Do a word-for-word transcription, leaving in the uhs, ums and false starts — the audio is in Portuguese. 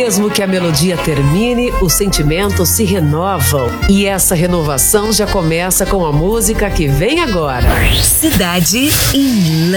Mesmo que a melodia termine, os sentimentos se renovam. E essa renovação já começa com a música que vem agora. Cidade em